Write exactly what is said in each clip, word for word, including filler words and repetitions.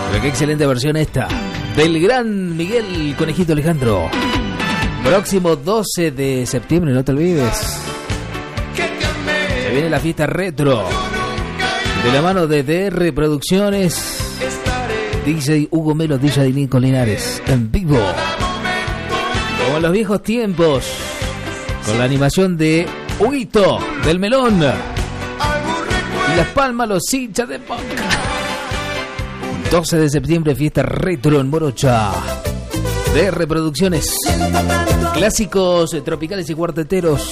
Pero qué excelente versión esta del gran Miguel Conejito Alejandro. Próximo doce de septiembre, no te olvides. Se viene la fiesta retro de la mano de D R Producciones. D J Hugo Melo, D J Nico Linares en vivo. Como en los viejos tiempos, con la animación de Huguito del Melón y Las Palmas, los hinchas de Punk. doce de septiembre, fiesta retro en Morocha. D R Producciones. Clásicos tropicales y cuarteteros.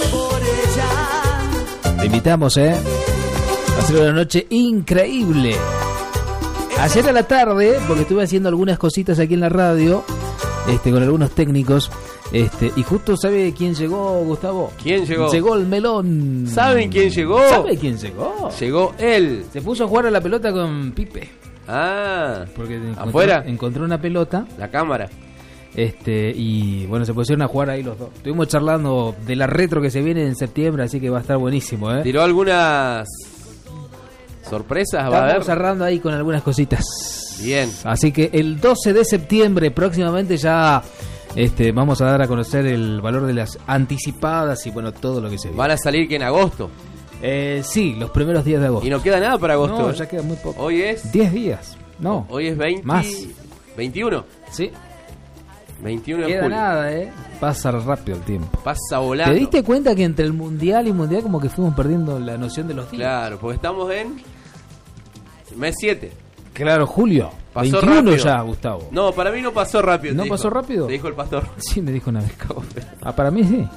Te invitamos, ¿eh? Va a ser una noche increíble. Ayer a la tarde, porque estuve haciendo algunas cositas aquí en la radio, este, con algunos técnicos, este, y justo ¿sabe quién llegó, Gustavo? ¿Quién llegó? Llegó el Melón. ¿Saben quién llegó? ¿Sabe quién llegó? Llegó él. Se puso a jugar a la pelota con Pipe. Ah, porque encontró, ¿afuera? Encontró una pelota. La cámara. Este, y bueno, se pusieron a jugar ahí los dos. Estuvimos charlando de la retro que se viene en septiembre, así que va a estar buenísimo, ¿eh? ¿Tiró algunas sorpresas? ¿Va a haber? Estamos cerrando ahí con algunas cositas. Bien. Así que el doce de septiembre próximamente ya este, vamos a dar a conocer el valor de las anticipadas y bueno, todo lo que se viene. ¿Van a salir que en agosto? Eh, sí, los primeros días de agosto. ¿Y no queda nada para agosto? No, ¿eh? ya queda muy poco. ¿Hoy es? diez días. No. Hoy es veinte. Más. ¿veintiuno? Sí. veintiuno de Queda julio. nada, eh. Pasa rápido el tiempo. Pasa volando. ¿Te diste cuenta que entre el mundial y mundial como que fuimos perdiendo la noción de los días? Claro, porque estamos en mes siete. Claro, julio. Pasó veintiuno rápido. ya, Gustavo. No, para mí no pasó rápido. ¿No te pasó dijo. rápido? Te dijo el pastor. Sí, me dijo una vez. Ah, para mí sí.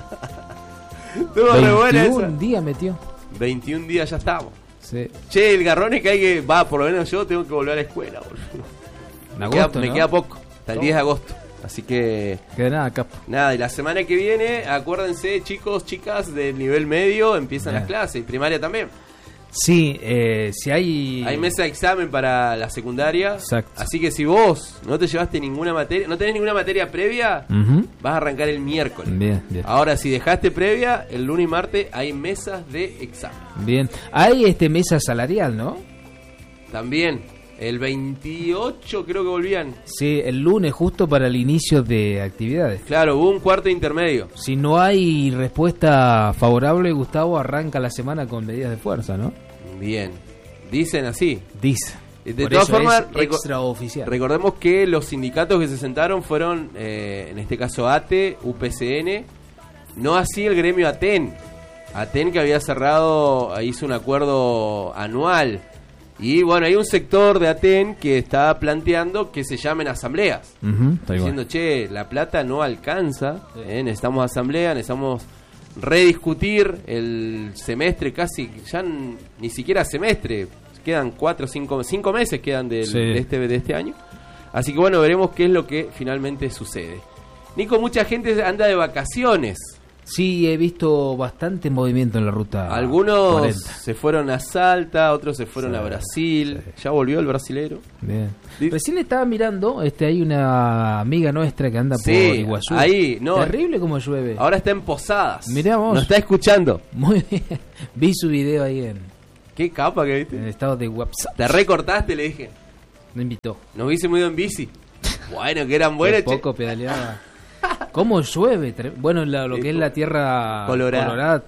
Estuvo re buena esa. veintiún días metió. veintiún días ya estamos. Sí. Che, el garrón es que hay que... Va, por lo menos yo tengo que volver a la escuela, boludo. En Me, agosto, queda, me ¿no? queda poco. Hasta el diez de agosto. Así que... Queda nada, capo. Nada, y la semana que viene, acuérdense, chicos, chicas, del nivel medio, empiezan Bien. las clases. Y primaria también. Sí, eh, si hay... Hay mesa de examen para la secundaria. Exacto. Así que si vos no te llevaste ninguna materia, no tenés ninguna materia previa, Ujú. vas a arrancar el miércoles. Bien, bien. Ahora, si dejaste previa, el lunes y martes hay mesas de examen. Bien. Hay este mesa salarial, ¿no? También, el veintiocho creo que volvían. Sí, el lunes justo para el inicio de actividades. Claro, hubo un cuarto intermedio. Si no hay respuesta favorable, Gustavo arranca la semana con medidas de fuerza, ¿no? Bien. Dicen así. Dice. De Por todas eso formas, es reco- extraoficial. Recordemos que los sindicatos que se sentaron fueron, eh, en este caso, A T E, U P C N, no así el gremio ATEN. ATEN que había cerrado, hizo un acuerdo anual. Y bueno, hay un sector de ATEN que está planteando que se llamen asambleas. Ujú, está igual. Diciendo, che, la plata no alcanza, eh, necesitamos asamblea, necesitamos rediscutir el semestre casi, ya n- ni siquiera semestre, quedan cuatro, cinco, cinco meses quedan del- Sí. de, este, de este año. Así que bueno, veremos qué es lo que finalmente sucede. Nico, mucha gente anda de vacaciones. Sí, he visto bastante movimiento en la ruta Algunos cuarenta. se fueron a Salta, otros se fueron Sí, a Brasil. sí. Ya volvió el brasilero. Bien. Di- Recién estaba mirando, este, hay una amiga nuestra que anda Sí, por Iguazú. ahí, no. Terrible como llueve. Ahora está en Posadas. Mirá vos. Nos está escuchando. Muy bien. Vi su video ahí en, Qué capa que viste. en el estado de WhatsApp. Te recortaste, le dije. Me invitó. Nos hubiésemos ido en bici. Bueno, que eran buenas, Un poco pedaleaba. ¿Cómo llueve? Tre- Bueno, la- lo que es la tierra Colorada.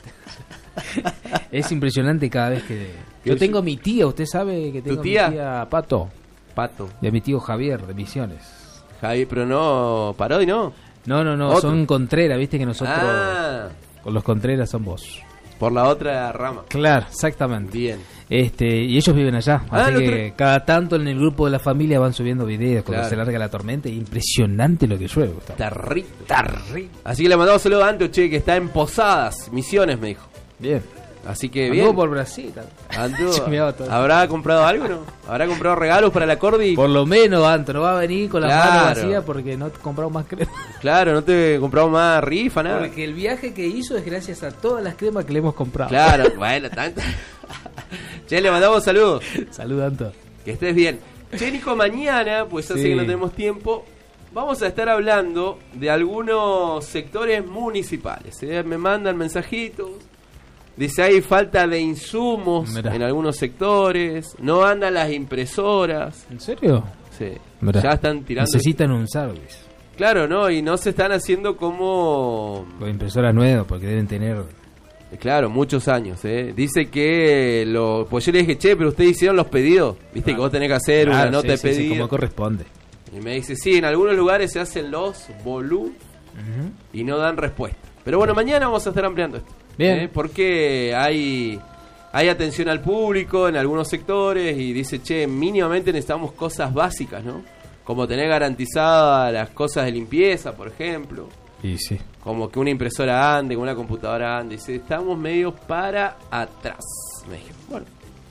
es impresionante cada vez que... Yo tengo mi tía, usted sabe que tengo tía? mi tía Pato. Pato. Y a mi tío Javier de Misiones. Javi, pero no. Parodi, ¿no? No, no, no, Otro. son Contreras, viste que nosotros... Ah, Con los Contreras son vos. por la otra rama. Claro, exactamente. Bien. Este, y ellos viven allá, Ah, así lo que tra- cada tanto en el grupo de la familia van subiendo videos cuando Claro. se larga la tormenta. Impresionante lo que llueve, Gustavo. Terrible. Terrible. Así que le mandamos saludos a Anto, che, que está en Posadas, Misiones, me dijo. Bien. Así que Anduvo bien. por Brasil. Anduvo. Chemeado todo. ¿Habrá comprado algo, no? ¿Habrá comprado regalos para la Cordi? Por lo menos, Anto, no va a venir con las Claro. manos vacías porque no te compramos más crema. Claro, no te compramos más rifa, nada. Porque el viaje que hizo es gracias a todas las cremas que le hemos comprado. Claro, bueno, tanto. Che, le mandamos saludos. Salud, Anto. Que estés bien. Che, Nico, mañana, pues hace Sí. que no tenemos tiempo, vamos a estar hablando de algunos sectores municipales. ¿eh? Me mandan mensajitos. Dice, hay falta de insumos Mirá. en algunos sectores, no andan las impresoras. ¿En serio? Sí. Mirá. Ya están tirando. Necesitan un service. Claro, ¿no? Y no se están haciendo como... Con impresoras nuevas, porque deben tener... Claro, muchos años, ¿eh? Dice que... lo Pues yo le dije, che, pero ustedes hicieron los pedidos. Viste ah. que vos tenés que hacer claro, una nota sí, de sí, pedido. Sí, como corresponde. Y me dice, sí, en algunos lugares se hacen los bolú uh-huh. y no dan respuesta. Pero bueno, mañana vamos a estar ampliando esto. Bien. ¿eh? Porque hay... Hay atención al público en algunos sectores y dice, che, mínimamente necesitamos cosas básicas, ¿no? Como tener garantizadas las cosas de limpieza, por ejemplo. Y sí. Como que una impresora ande, que una computadora ande. Dice, estamos medio para atrás. Me dije, bueno.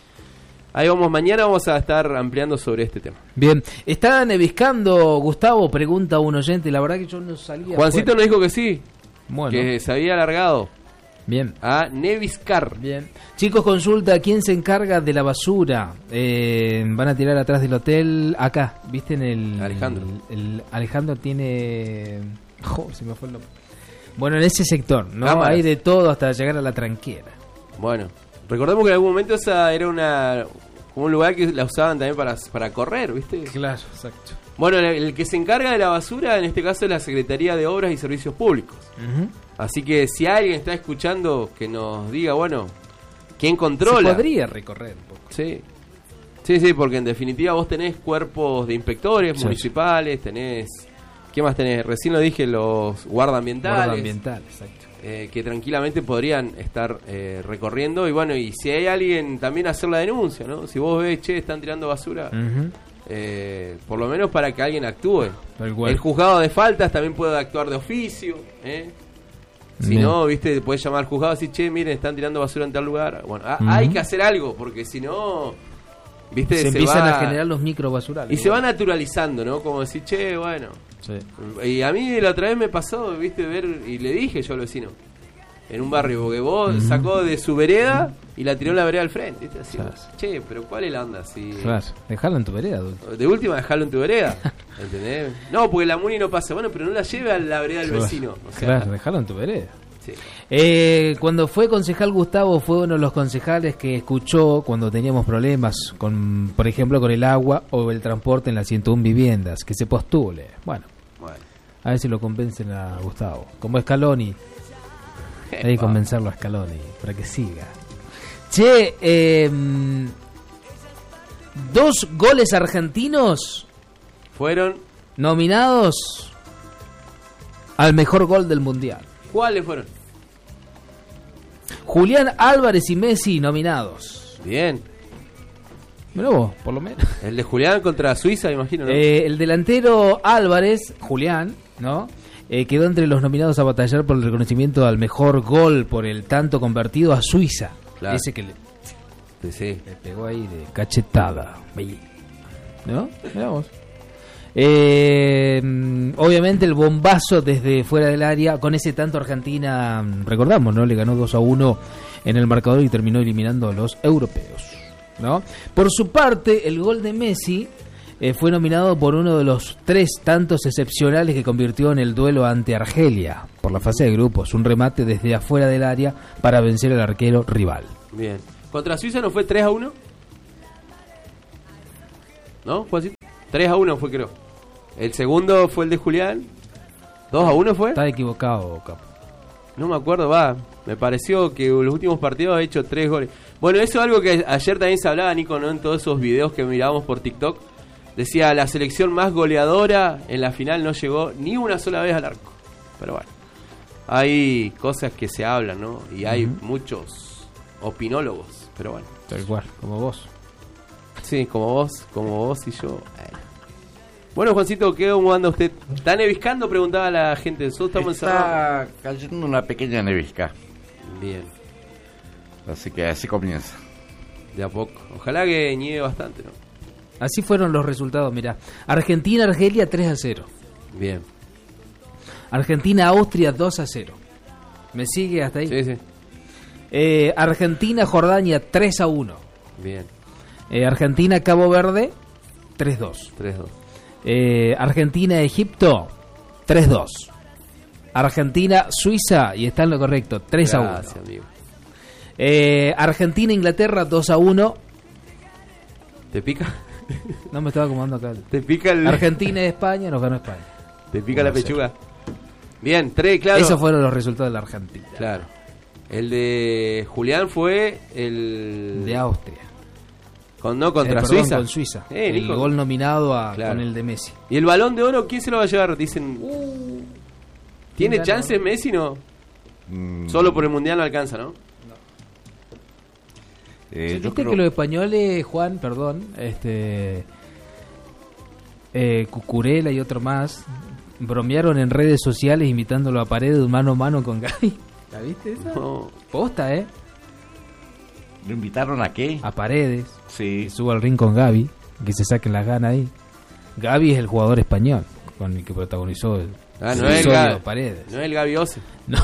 Ahí vamos, mañana vamos a estar ampliando sobre este tema. Bien. ¿Está neviscando, Gustavo? Pregunta un oyente. La verdad que yo no salía. Juancito nos dijo que sí. Bueno. Que se había alargado. Bien. A neviscar. Bien. Chicos, consulta, ¿quién se encarga de la basura? Eh, van a tirar atrás del hotel, acá, ¿viste? En el... Alejandro. El, el Alejandro tiene... Oh, se me fue el nombre. Bueno, en ese sector, ¿no? Cámaras. Hay de todo hasta llegar a la tranquera. Bueno, recordemos que en algún momento esa era una... como un lugar que la usaban también para, para correr, ¿viste? Claro, exacto. Bueno, el, el que se encarga de la basura, en este caso, es la Secretaría de Obras y Servicios Públicos. Uh-huh. Así que si alguien está escuchando, que nos diga, bueno, ¿quién controla? Se podría recorrer un poco. Sí, sí, sí, porque en definitiva vos tenés cuerpos de inspectores sí, municipales, tenés... ¿Qué más tenés? Recién lo dije, los guardaambientales. Guardaambiental, exacto. Eh, que tranquilamente podrían estar eh, recorriendo. Y bueno, y si hay alguien, también hacer la denuncia, ¿no? Si vos ves, che, están tirando basura... Uh-huh. Eh, por lo menos para que alguien actúe. El juzgado de faltas también puede actuar de oficio, ¿eh? Si Bien. no, viste, puedes llamar al juzgado y decir, che, miren, están tirando basura en tal lugar. Bueno, a, uh-huh. hay que hacer algo, porque si no, viste, se, se empiezan va, a generar los microbasurales. Y bueno. se va naturalizando, ¿no? Como decir, che, bueno. Sí. Y a mí la otra vez me pasó, viste, ver, y le dije yo al vecino, en un barrio, porque vos uh-huh. sacó de su vereda y la tiró en la vereda al frente, ¿viste? Así, claro. Che, pero ¿cuál es la onda? Si... Claro, dejalo en tu vereda, adulto. De última, dejalo en tu vereda, ¿entendés? No, porque la muni no pasa, bueno, pero no la lleve a la vereda del claro. vecino. O sea, claro, dejalo en tu vereda. Sí. Eh, cuando fue concejal Gustavo, fue uno de los concejales que escuchó cuando teníamos problemas, con, por ejemplo, con el agua o el transporte en las ciento uno viviendas, que se postule. Bueno, bueno. A ver si lo convencen a Gustavo. Como Scaloni. Hay que convencerlo a Scaloni para que siga. Che, eh, dos goles argentinos fueron nominados al mejor gol del mundial. ¿Cuáles fueron? Julián Álvarez y Messi nominados. Bien. Mirá vos, por lo menos. El de Julián contra Suiza, imagino, ¿no? Eh, el delantero Álvarez, Julián, ¿no? Eh, quedó entre los nominados a batallar por el reconocimiento al mejor gol por el tanto convertido a Suiza. Claro. Ese que le, sí, sí. le pegó ahí de cachetada. ¿No? Miramos. Eh, obviamente el bombazo desde fuera del área, con ese tanto Argentina, recordamos, ¿no? Le ganó dos a uno en el marcador y terminó eliminando a los europeos, ¿no? Por su parte, el gol de Messi eh, fue nominado por uno de los tres tantos excepcionales que convirtió en el duelo ante Argelia por la fase de grupos, un remate desde afuera del área para vencer al arquero rival. Bien. ¿Contra Suiza no fue tres a uno? ¿No? ¿Fue así? tres a uno fue, creo. El segundo fue el de Julián. ¿dos a uno fue? Está equivocado, Capo. No me acuerdo, va. Me pareció que los últimos partidos ha hecho tres goles. Bueno, eso es algo que ayer también se hablaba, Nico, ¿no? En todos esos videos que mirábamos por TikTok. Decía, la selección más goleadora en la final no llegó ni una sola vez al arco. Pero bueno, hay cosas que se hablan, ¿no? Y hay uh-huh. muchos opinólogos, pero bueno. Tal cual, como vos. Sí, como vos, como vos y yo. Bueno, Juancito, ¿qué cómo anda usted? ¿Está neviscando? Preguntaba la gente. Nosotros estamos Está encerrados. Cayendo una pequeña nevisca. Bien. Así que así comienza. De a poco. Ojalá que nieve bastante, ¿no? Así fueron los resultados, mirá. Argentina-Argelia tres a cero. Bien. Argentina-Austria dos a cero. ¿Me sigue hasta ahí? Sí, sí. Eh, Argentina-Jordania tres a uno. Bien. Eh, Argentina-Cabo Verde tres dos. tres dos. Eh, Argentina-Egipto tres dos. Argentina-Suiza, y está en lo correcto, tres a uno. Gracias, amigo. Eh, Argentina, Inglaterra, dos a uno. ¿Te pica? No me estaba acomodando acá. ¿Te pica el... Argentina y España, nos ganó España. ¿Te pica la pechuga? Bien, tres, claro. Esos fueron los resultados de la Argentina. Claro. El de Julián fue el... De Austria. Con, no, contra eh, perdón, Suiza. Con Suiza. Eh, el Nico. gol nominado a, Claro. con el de Messi. ¿Y el Balón de Oro quién se lo va a llevar? Dicen... Uh, ¿Tiene gana, chance no? Messi no? Mm, Solo por el Mundial no alcanza, ¿no? eh, Sí, yo Viste creo que los españoles, Juan, perdón, este eh, Cucurella y otro más, bromearon en redes sociales imitándolo a Paredes mano a mano con Gaby. ¿La viste esa? No. Posta, ¿eh? ¿Lo invitaron a qué? A Paredes, Sí. que suba al ring con Gaby, que se saquen las ganas ahí. Gaby es el jugador español con el que protagonizó el, Ah, el no es el episodio Gaby. Paredes. No es el Gaby Ose. No.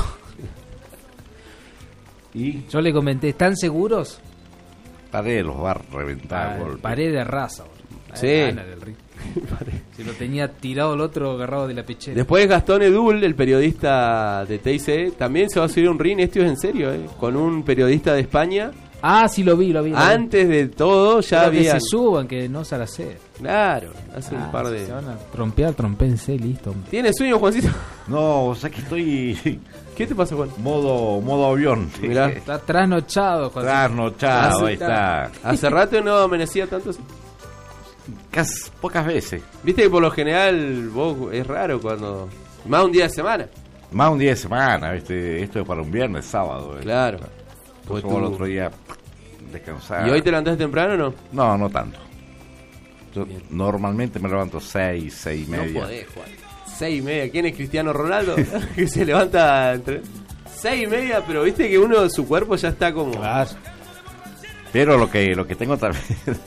Y Yo le comenté, ¿están seguros? Paredes los va a reventar. Ah, golpe. Paredes de raza. boludo. Sí. Gana del ring. Si lo tenía tirado el otro agarrado de la pechera. Después Gastón Edul, el periodista de T I C, también se va a subir a un ring, esto es en serio, ¿eh? Con un periodista de España. Ah, sí lo vi, lo vi. lo vi. Antes de todo ya Pero que había... se suban, que no se la hacer. Claro, hace Ah, un par si de... se van a trompear, trompense, listo. hombre. ¿Tiene sueño, Juancito? No, o sea que estoy ¿Qué te pasa, Juan? modo modo avión. Mirá. Está trasnochado, Juan. Trasnochado, Ah, ahí sí, está. Hace rato no amanecía tanto así. Casi, pocas veces. Viste que por lo general vos es raro cuando... Más un día de semana. Más un día de semana, ¿viste? Esto es para un viernes, sábado. ¿eh? Claro. Pues Pues tú- el otro día descansar. ¿Y hoy te levantaste temprano o no? No, no tanto. Yo Bien. normalmente me levanto seis, seis y media. No podés, Juan. Seis y media. ¿Quién es Cristiano Ronaldo? Que se levanta entre... Seis y media, pero viste que uno, su cuerpo ya está como... Claro. Pero lo que lo que tengo también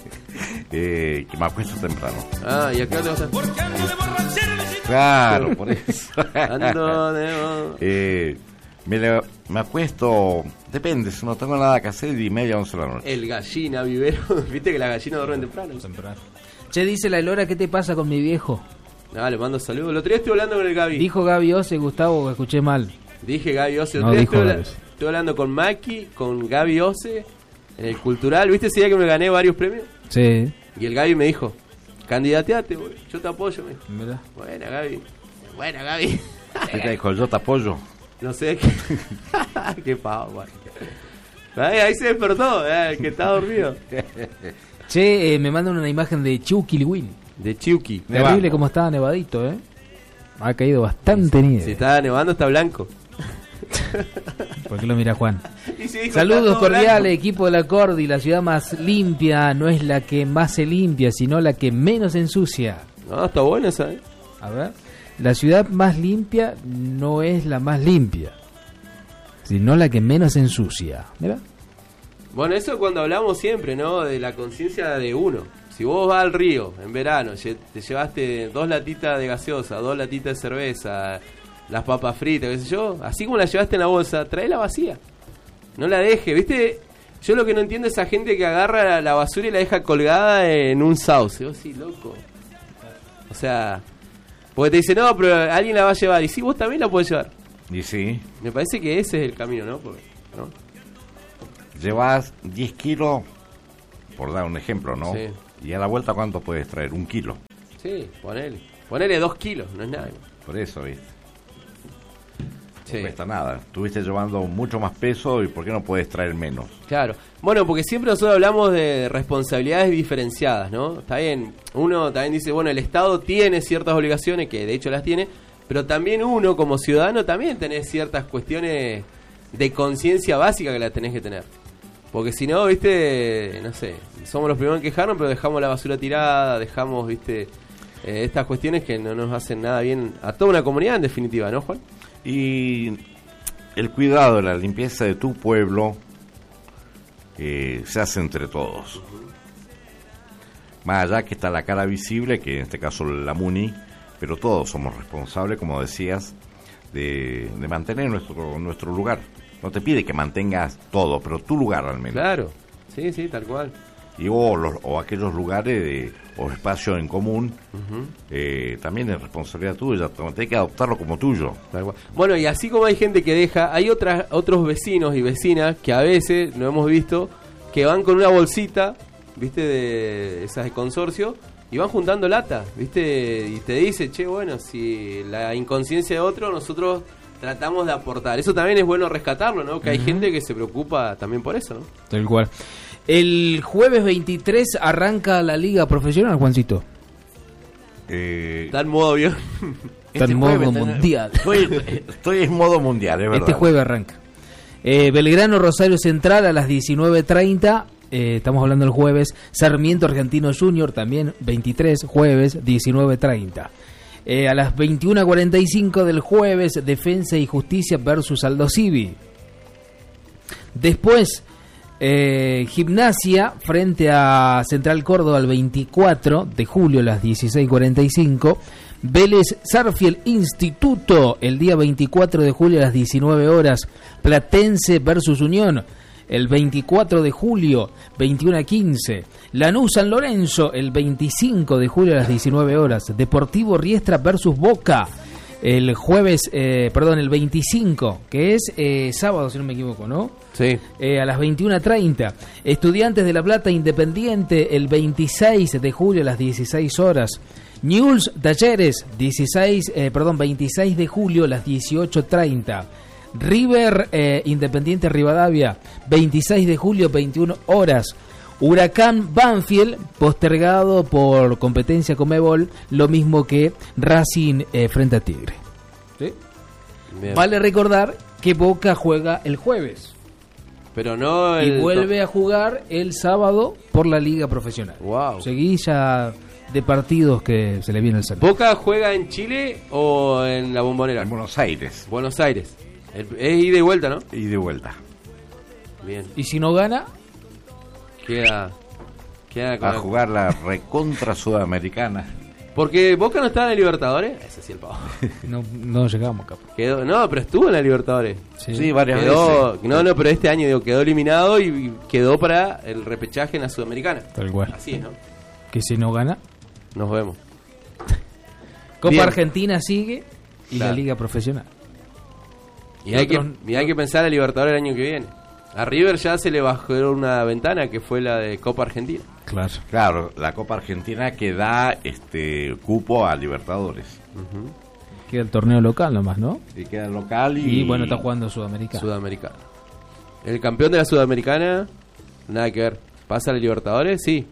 eh, que me acuesto temprano. Ah, ¿y acá te vas a...? Claro, por eso. Ando de... eh, me, le- me acuesto, depende, si no tengo nada que hacer, y media, once de la noche. El gallina vivero. Viste que las gallinas duermen temprano. Che, dice la Elora, ¿qué te pasa con mi viejo? Ah, le mando saludos. El otro día estuve hablando con el Gaby. Dijo Gaby Ose, Gustavo, que escuché mal. Dije Gaby Ose. El No, otro día dijo estuve, Gaby. habla- estuve hablando con Maki, con Gaby Ose, en el Cultural. ¿Viste ese día que me gané varios premios? Sí. Y el Gaby me dijo, candidateate, güey. Yo te apoyo. Me dijo. Mirá. Buena, Gaby. Buena, Gaby. ¿Qué te dijo? Yo te apoyo. No sé qué... qué pavo, güey. Ahí, ahí se despertó, eh, el que estaba dormido. Che, eh, me mandan una imagen de Chuquilwin. De Chiuki. Terrible Nevando. como estaba nevadito, ¿eh? Ha caído bastante nieve. Si está nevando, está blanco. ¿Por qué lo mira Juan? Y si dijo, Saludos está todo cordiales, blanco. equipo de la Cordi. La ciudad más limpia no es la que más se limpia, sino la que menos ensucia. No, está bueno esa, eh. A ver. La ciudad más limpia no es la más limpia, sino la que menos ensucia. Mira. Bueno, eso es cuando hablamos siempre, ¿no? De la conciencia de uno. Si vos vas al río en verano, lle- te llevaste dos latitas de gaseosa, dos latitas de cerveza, las papas fritas, qué sé yo, así como las llevaste en la bolsa, traela vacía. No la dejes, ¿viste? Yo lo que no entiendo es esa gente que agarra la, la basura y la deja colgada en un sauce. Vos sí, loco. O sea, porque te dice, no, pero alguien la va a llevar. Y sí, vos también la podés llevar. Y sí, Me parece que ese es el camino, ¿no? Porque, ¿no? llevas diez kilos, por dar un ejemplo, ¿no? Sí. Y a la vuelta, ¿cuánto puedes traer? Un kilo. Sí, ponele. Ponele dos kilos, no es nada. Por eso, ¿viste? Sí. No cuesta nada. Estuviste llevando mucho más peso, ¿y por qué no puedes traer menos? Claro. Bueno, porque siempre nosotros hablamos de responsabilidades diferenciadas, ¿no? Está bien, uno también dice, bueno, el Estado tiene ciertas obligaciones, que de hecho las tiene, pero también uno como ciudadano también tenés ciertas cuestiones de conciencia básica que la tenés que tener. Porque si no, viste, no sé, somos los primeros en quejarnos, pero dejamos la basura tirada, dejamos, viste, eh, estas cuestiones que no nos hacen nada bien a toda una comunidad en definitiva, ¿no, Juan? Y el cuidado de la limpieza de tu pueblo eh, se hace entre todos. Más allá que está la cara visible, que en este caso la MUNI, pero todos somos responsables, como decías, de, de mantener nuestro nuestro lugar. No te pide que mantengas todo, pero tu lugar al menos. Claro, sí, sí, tal cual. Y o, los, o aquellos lugares de, o espacio en común, uh-huh. eh, también es responsabilidad tuya, tenés que adoptarlo como tuyo. Bueno, y así como hay gente que deja, hay otras otros vecinos y vecinas que a veces, lo hemos visto, que van con una bolsita, viste, de esas de consorcio, y van juntando lata, viste, y te dice, che, bueno, si la inconsciencia de otro, nosotros tratamos de aportar. Eso también es bueno rescatarlo, ¿no? Que hay uh-huh. gente que se preocupa también por eso, ¿no? Tal cual. El jueves veintitrés arranca la liga profesional, Juancito. Eh, Está en modo avión. Está en modo jueves, mundial. Estoy, estoy en modo mundial, es verdad. Este jueves arranca. Eh, Belgrano, Rosario Central a las diecinueve treinta. Eh, estamos hablando el jueves. Sarmiento Argentino Junior también veintitrés, jueves diecinueve treinta. Eh, a las veintiuna cuarenta y cinco del jueves, Defensa y Justicia versus Aldo Civi. Después, eh, Gimnasia frente a Central Córdoba el veinticuatro de julio a las dieciséis cuarenta y cinco. Vélez Sarfield Instituto el día veinticuatro de julio a las diecinueve horas. Platense versus Unión el veinticuatro de julio, veintiuno a quince. Lanús San Lorenzo el veinticinco de julio a las diecinueve horas. Deportivo Riestra versus Boca el jueves, eh, perdón, el veinticinco, que es eh, sábado, si no me equivoco, ¿no? Sí. Eh, a las veintiuna treinta. Estudiantes de La Plata Independiente el veintiséis de julio a las dieciséis horas. Newell's Talleres dieciséis, eh, perdón, veintiséis de julio a las dieciocho treinta. River eh, Independiente Rivadavia veintiséis de julio, veintiuna horas. Huracán Banfield postergado por competencia Conmebol, lo mismo que Racing eh, frente a Tigre. ¿Sí? Vale recordar que Boca juega el jueves, pero no el y vuelve a jugar el sábado por la Liga Profesional. Wow. Seguí ya de partidos que se le viene el salto. ¿Boca juega en Chile o en la Bombonera? En Buenos Aires. Buenos Aires. El, es ida y vuelta, ¿no? Ida y vuelta. Bien. ¿Y si no gana? Queda, queda a jugar la recontra sudamericana. Porque Boca no estaba en la Libertadores. Ese sí el pavo. No, no llegamos, capaz. Quedó, no, pero estuvo en la Libertadores. Sí, sí varias quedó, veces. No, no, pero este año digo, quedó eliminado y quedó para el repechaje en la Sudamericana. Tal cual. Así es, ¿no? Que si no gana, nos vemos. Copa Bien. Argentina sigue y claro. la Liga Profesional. Y hay, que, y hay que pensar a Libertadores el año que viene. A River ya se le bajó una ventana que fue la de Copa Argentina. Claro. Claro, la Copa Argentina que da este cupo a Libertadores. Uh-huh. Queda el torneo local nomás, ¿no? Y queda local y... Y bueno, está jugando Sudamericana. Sudamericana. El campeón de la Sudamericana, nada que ver. ¿Pasa a la Libertadores? Sí.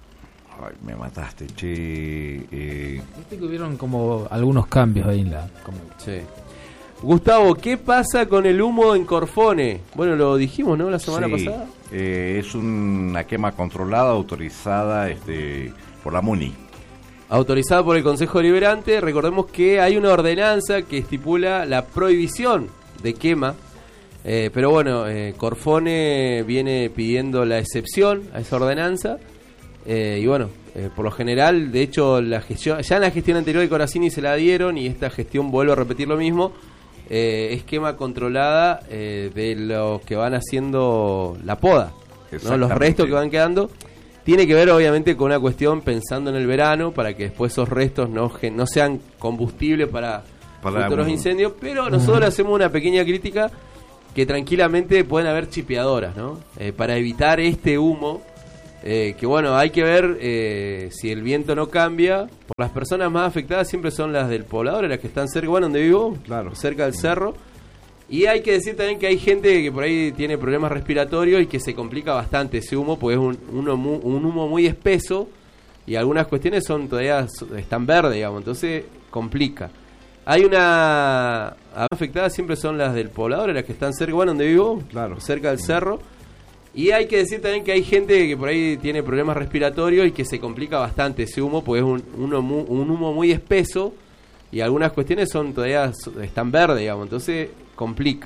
Ay, me mataste, che. Eh... Viste que hubieron como algunos cambios ahí en la... Como... Sí. Gustavo, ¿qué pasa con el humo en Corfone? Bueno, lo dijimos, ¿no? La semana sí, pasada. Eh, es una quema controlada, autorizada este, por la MUNI. Autorizada por el Consejo Deliberante. Recordemos que hay una ordenanza que estipula la prohibición de quema. Eh, pero bueno, eh, Corfone viene pidiendo la excepción a esa ordenanza. Eh, y bueno, eh, por lo general, de hecho, la gestión, ya en la gestión anterior de Corazzini se la dieron y esta gestión vuelve a repetir lo mismo. Eh, es quema controlada eh, de los que van haciendo la poda, ¿no? Los restos que van quedando. Tiene que ver obviamente con una cuestión pensando en el verano para que después esos restos no, no sean combustible para, para futuros incendios, pero nosotros le hacemos una pequeña crítica que tranquilamente pueden haber chipeadoras, ¿no? Eh, para evitar este humo. Eh, que bueno, hay que ver eh, si el viento no cambia. Por las personas más afectadas siempre son las del poblador, las que están cerca, bueno, donde vivo, claro, cerca del cerro. Y hay que decir también que hay gente que por ahí tiene problemas respiratorios y que se complica bastante ese humo, porque es un, uno, un humo muy espeso y algunas cuestiones son todavía están verdes, digamos, entonces complica. Hay una afectada siempre son las del poblador, las que están cerca, bueno, donde vivo, claro, cerca del cerro. Y hay que decir también que hay gente que por ahí tiene problemas respiratorios y que se complica bastante ese humo, porque es un, uno, un humo muy espeso y algunas cuestiones son todavía están verdes, digamos, entonces complica.